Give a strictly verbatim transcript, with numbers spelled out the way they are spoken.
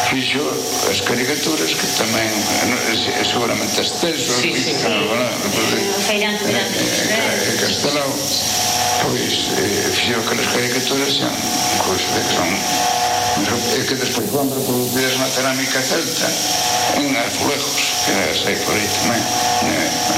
fixo as caricaturas que tamén seguramente as teso Sí, sí, sí. Feirante e Castelao pois fixo aquelas caricaturas xa cousa de que son e que despois foron reproducidas na cerámica celta en azulejos que sei por aí tamén